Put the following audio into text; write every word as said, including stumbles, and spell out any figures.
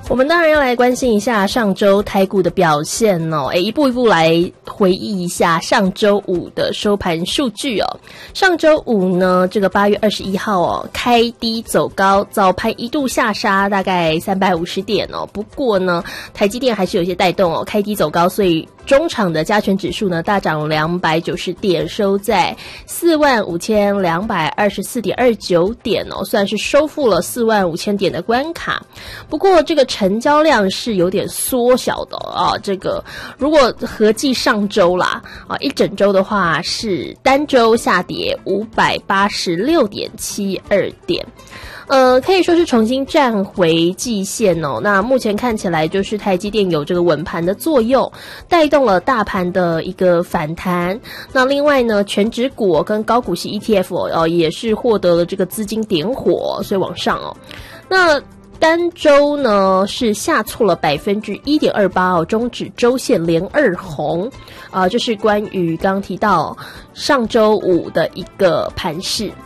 我们当然要来关心一下上周台股的表现哦，诶，一步一步来回忆一下上周五的收盘数据哦。上周五呢，这个八月二十一号哦，开低走高，早盘一度下杀大概三百五十点哦。不过呢，台积电还是有些带动哦，开低走高，所以中场的加权指数呢大涨两百九十点，收在四万五千两百二十四点二九点哦，算是收复了四万五千点的关卡。不过这个成交量是有点缩小的啊，这个如果合计上周啦啊，一整周的话是单周下跌五百八十六点七二点。呃，可以说是重新站回季线哦。那目前看起来就是台积电有这个稳盘的作用，带动了大盘的一个反弹。那另外呢，全指股跟高股息 E T F 哦，也是获得了这个资金点火，所以往上哦。那单周呢是下挫了百分之一点二八哦，终止周线连二红啊、呃，这是关于刚刚提到上周五的一个盘势。